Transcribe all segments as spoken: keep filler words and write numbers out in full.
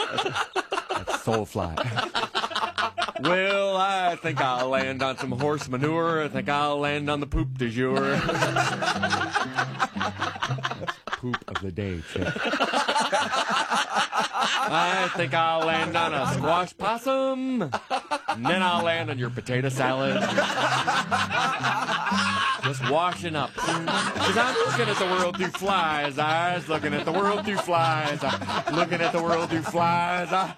That's Soulfly. Well, I think I'll land on some horse manure. I think I'll land on the poop du jour. That's poop of the day, chick. I think I'll land on a squash possum. And then I'll land on your potato salad. Just washing up. Because I'm looking at the world through flies' eyes. Looking at the world through flies' eyes. Looking at the world through flies' eyes.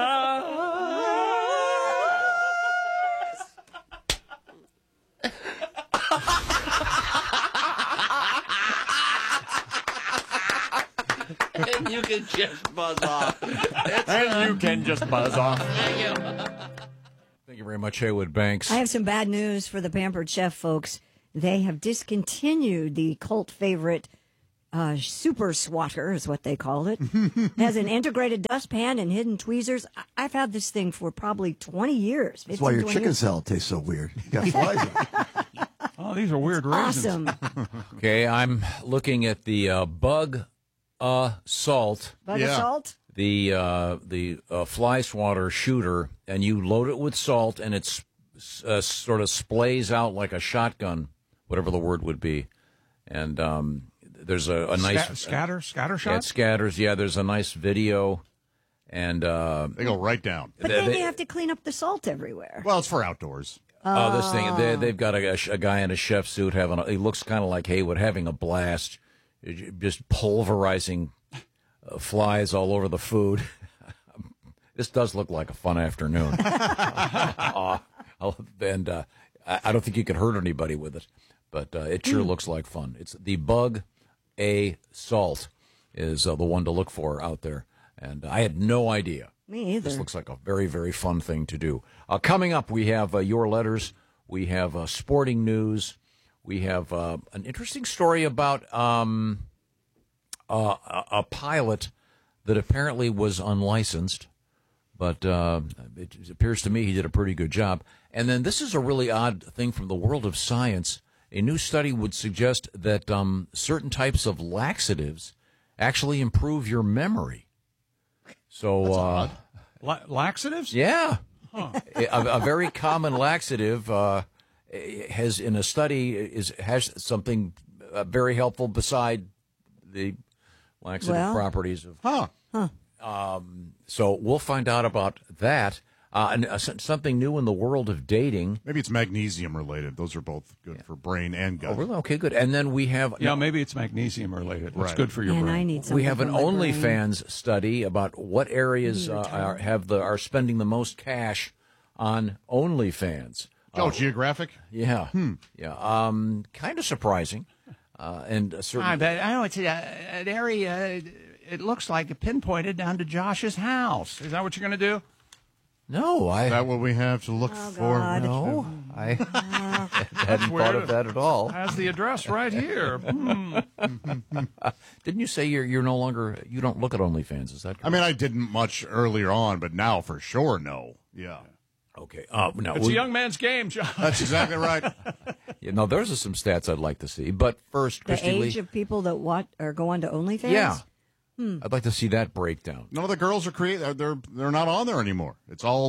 And you can just buzz off. And you can just buzz off. Thank you. Thank you very much, Haywood Banks. I have some bad news for the Pampered Chef folks. They have discontinued the cult favorite uh, Super Swatter, is what they call it. It has an integrated dustpan and hidden tweezers. I- I've had this thing for probably twenty years. That's why your fifteen, chicken years. salad tastes so weird. You got flies in it. Oh, these are weird raisins. Awesome. Okay, I'm looking at the uh, Bug uh, Salt, Bug Yeah. assault? the uh, the uh, fly swatter shooter, and you load it with salt, and it uh, sort of splays out like a shotgun, whatever the word would be. And um, there's a, a nice Sca- scatter, scatter yeah, it shots. scatters. Yeah, there's a nice video, and uh, They go right down. But They- then they- you have to clean up the salt everywhere. Well, it's for outdoors. oh, this thing they, they've got a, a guy in a chef suit having. A, he looks kind of like Haywood having a blast, just pulverizing uh, flies all over the food. This does look like a fun afternoon. uh, and uh, I I don't think you could hurt anybody with it, but uh, it sure looks like fun. It's the Bug A Salt is uh, the one to look for out there, and I had no idea. Me either. This looks like a very, very fun thing to do. Uh, coming up, we have uh, your letters. We have uh, sporting news. We have uh, an interesting story about um, uh, a, a pilot that apparently was unlicensed, but uh, it appears to me he did a pretty good job. And then this is a really odd thing from the world of science. A new study would suggest that um, certain types of laxatives actually improve your memory. So, uh, La- laxatives? yeah, a, a very common laxative uh, has, in a study, is has something uh, very helpful beside the laxative Well. properties of. Huh. Um, so we'll find out about that. Uh, and uh, s- something new in the world of dating. Maybe it's magnesium related. Those are both good for brain and gut. Oh, really? Okay, good. And then we have Yeah, maybe it's magnesium related. It's Right. good for your and brain. I need something we have for an my brain. OnlyFans study about what areas uh, are, have the are spending the most cash on OnlyFans. Oh, geographic? Yeah, yeah. Um, kind of surprising, uh, and a certain. I bet I know it's a, an area. It looks like it pinpointed down to Josh's house. Is that what you're going to do? No, I Is that what we have to look Oh, for? God. no, I hadn't where thought of it- that at all. Has the address right here. Hmm. Didn't you say you're you're no longer you don't look at OnlyFans? Is that correct? I mean, I didn't much earlier on, but now for sure, no. Yeah. okay. Uh, no, It's we, a young man's game, Josh. That's exactly right. yeah, no, there's some stats I'd like to see. But first, The Christy age Lee, of people that what or go on to OnlyFans? yeah, I'd like to see that breakdown. None of the girls are create. They're, they're they're not on there anymore. It's all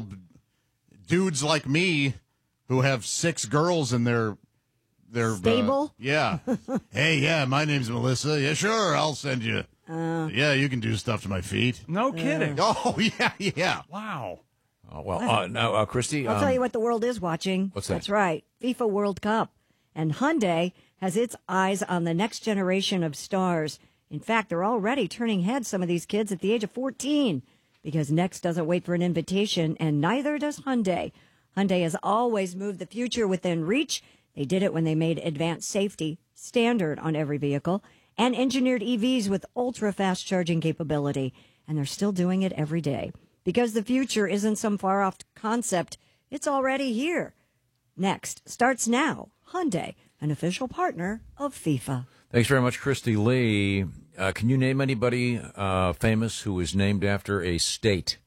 dudes like me who have six girls in their their uh, Stable? yeah. Hey, yeah, my name's Melissa. Yeah, sure, I'll send you. Uh. yeah, you can do stuff to my feet. No kidding. Oh yeah, yeah. Wow. Oh, well, uh, now, uh, Christy, I'll um, tell you what the world is watching. What's that? That's right. FIFA World Cup. And Hyundai has its eyes on the next generation of stars. In fact, they're already turning heads, some of these kids, at the age of fourteen, because Next doesn't wait for an invitation, and neither does Hyundai. Hyundai has always moved the future within reach. They did it when they made advanced safety standard on every vehicle and engineered E Vs with ultra-fast charging capability. And they're still doing it every day. Because the future isn't some far-off concept, it's already here. Next starts now. Hyundai, an official partner of FIFA. thanks very much, Christy Lee. Uh, can you name anybody uh, famous who is named after a state?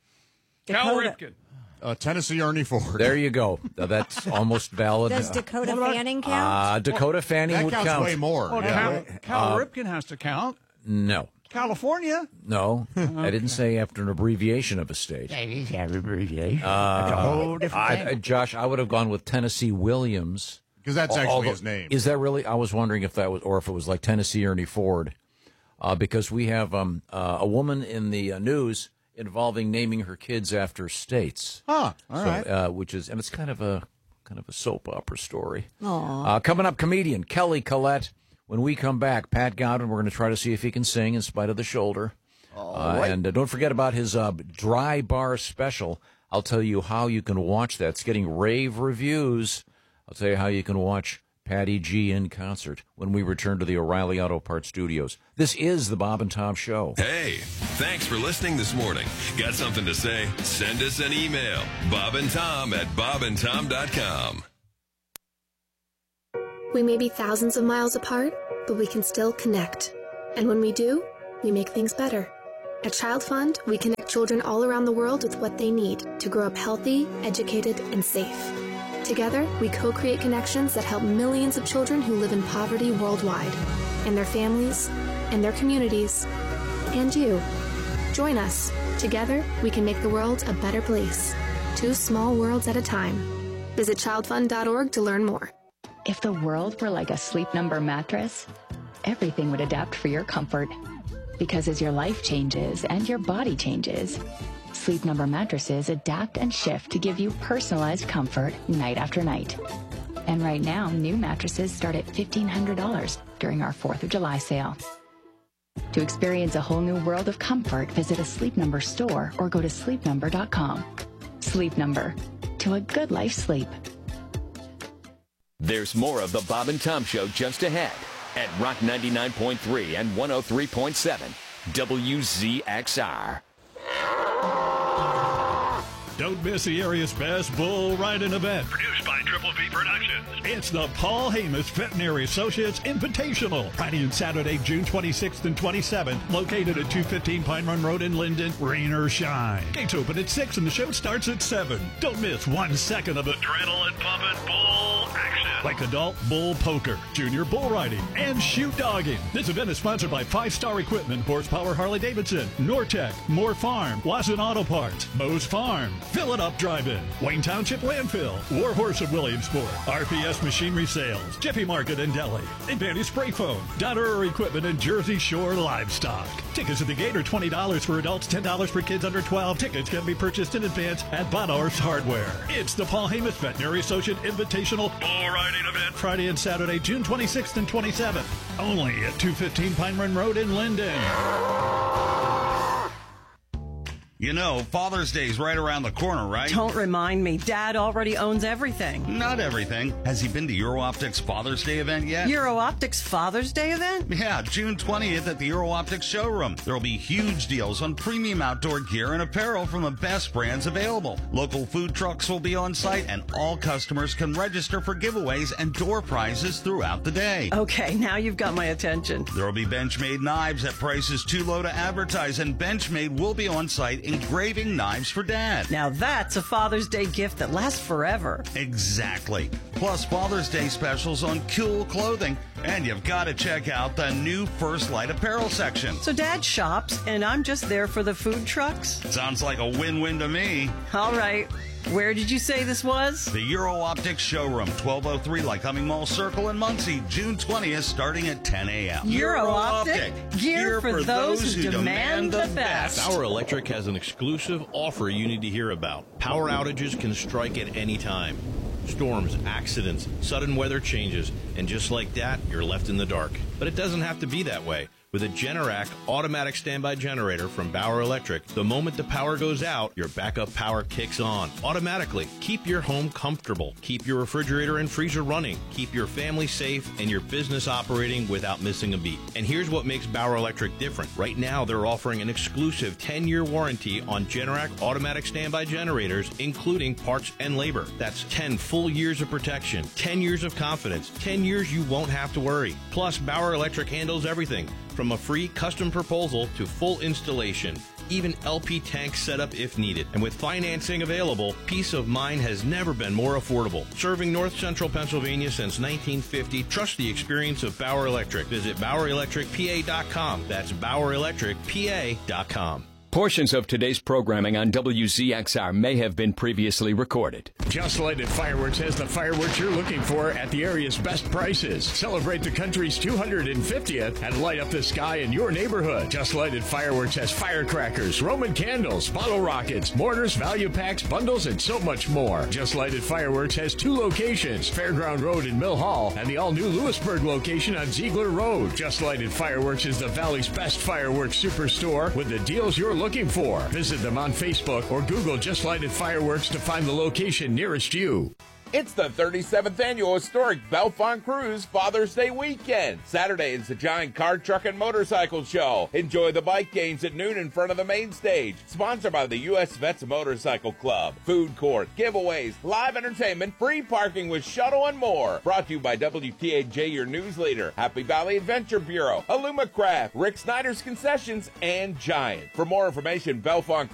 Cal Dakota- Ripken. Uh, Tennessee Ernie Ford. There you go. Uh, That's almost valid. Does Dakota Fanning count? Uh, Dakota Fanning that would counts count. way more. Oh, yeah. Cal, Cal Ripken has to count. No. California? No, I didn't say after an abbreviation of a state. That is an abbreviation. Uh, That's a whole different I, thing. I, Josh, I would have gone with Tennessee Williams. Because that's actually Although- his name. Is that really? I was wondering if that was, or if it was like Tennessee Ernie Ford. Uh, because we have um, uh, a woman in the uh, news involving naming her kids after states. Huh, all so, right. uh, which is, and it's kind of a kind of a soap opera story. Uh, coming up, comedian Kelly Collette. When we come back, Pat Godwin, we're going to try to see if he can sing in spite of the shoulder. Uh, right. And uh, don't forget about his uh, dry bar special. I'll tell you how you can watch that. It's getting rave reviews. I'll tell you how you can watch Patty G in concert when we return to the O'Reilly Auto Parts studios. This is the Bob and Tom Show. Hey, thanks for listening this morning. Got something to say? Send us an email. Bob and Tom at bob and tom dot com. We may be thousands of miles apart, but we can still connect. And when we do, we make things better. At Child Fund, we connect children all around the world with what they need to grow up healthy, educated, and safe. Together, we co-create connections that help millions of children who live in poverty worldwide, and their families, and their communities, and you. Join us. Together, we can make the world a better place. Two small worlds at a time. Visit child fund dot org to learn more. If the world were like a Sleep Number mattress, everything would adapt for your comfort. Because as your life changes and your body changes, Sleep Number mattresses adapt and shift to give you personalized comfort night after night. And right now, new mattresses start at fifteen hundred dollars during our fourth of July sale. To experience a whole new world of comfort, visit a Sleep Number store or go to sleep number dot com. Sleep Number. To a good life sleep. There's more of the Bob and Tom Show just ahead at Rock ninety-nine point three and one oh three point seven W Z X R. Don't miss the area's best bull riding event. Produced by Triple P Productions. It's the Paul Hamas Veterinary Associates Invitational. Friday and Saturday, June twenty-sixth and twenty-seventh. Located at two fifteen Pine Run Road in Linden. Rain or shine. Gates open at six and the show starts at seven. Don't miss one second of adrenaline pumping bull action. Like adult bull poker, junior bull riding, and shoot dogging. This event is sponsored by Five Star Equipment, Horsepower Harley-Davidson, Nortec, Moore Farm, Wasson Auto Parts, Moe's Farm, Fill It Up Drive-In, Wayne Township Landfill, Warhorse of Williamsport, R P S Machinery Sales, Jiffy Market and Deli, Advantage Spray Foam, Donner Equipment, and Jersey Shore Livestock. Tickets at the gate are twenty dollars for adults, ten dollars for kids under twelve. Tickets can be purchased in advance at Bonhorse Hardware. It's the Paul Hamas Veterinary Associate Invitational Bull Riding Event Friday and Saturday, June twenty-sixth and twenty-seventh. Only at two fifteen Pine Run Road in Linden. You know, Father's Day's right around the corner, right? Don't remind me. Dad already owns everything. Not everything. Has he been to Euro-Optics Father's Day event yet? Euro-Optics Father's Day event? Yeah, June twentieth at the Euro-Optics showroom. There'll be huge deals on premium outdoor gear and apparel from the best brands available. Local food trucks will be on site, and all customers can register for giveaways and door prizes throughout the day. Okay, now you've got my attention. There'll be Benchmade knives at prices too low to advertise, and Benchmade will be on site engraving knives for Dad. Now that's a Father's Day gift that lasts forever. Exactly. Plus Father's Day specials on cool clothing. And you've got to check out the new First Light apparel section. So Dad shops, and I'm just there for the food trucks? Sounds like a win-win to me. All right. Where did you say this was? The Euro-Optics showroom, twelve oh three Lycoming Mall Circle in Muncie, June twentieth, starting at ten a.m. Euro-Optic, gear for those who demand the best. Bauer Electric has an exclusive offer you need to hear about. Power outages can strike at any time. Storms, accidents, sudden weather changes, and just like that, you're left in the dark. But it doesn't have to be that way. With a Generac automatic standby generator from Bauer Electric, the moment the power goes out, your backup power kicks on automatically. Keep your home comfortable. Keep your refrigerator and freezer running. Keep your family safe and your business operating without missing a beat. And here's what makes Bauer Electric different. Right now, they're offering an exclusive ten-year warranty on Generac automatic standby generators, including parts and labor. That's ten full years of protection, ten years of confidence, ten years you won't have to worry. Plus, Bauer Electric handles everything, from a free custom proposal to full installation. even L P tank setup if needed. And with financing available, peace of mind has never been more affordable. Serving North Central Pennsylvania since nineteen fifty, trust the experience of Bauer Electric. Visit Bauer Electric P A dot com. That's Bauer Electric P A dot com. Portions of today's programming on W Z X R may have been previously recorded. Just Lighted Fireworks has the fireworks you're looking for at the area's best prices. Celebrate the country's two hundred fiftieth and light up the sky in your neighborhood. Just Lighted Fireworks has firecrackers, Roman candles, bottle rockets, mortars, value packs, bundles, and so much more. Just Lighted Fireworks has two locations, Fairground Road in Mill Hall and the all-new Lewisburg location on Ziegler Road. Just Lighted Fireworks is the Valley's best fireworks superstore with the deals you're looking for. Visit them on Facebook or Google Just Lighted Fireworks to find the location nearest you. It's the thirty-seventh Annual Historic Belfont Cruise Father's Day Weekend. Saturday is the giant car, truck, and motorcycle show. Enjoy the bike games at noon in front of the main stage. Sponsored by the U S Vets Motorcycle Club. Food court, giveaways, live entertainment, free parking with shuttle, and more. Brought to you by W T A J, your news leader, Happy Valley Adventure Bureau, Aluma Craft, Rick Snyder's Concessions, and Giant. For more information, Belfont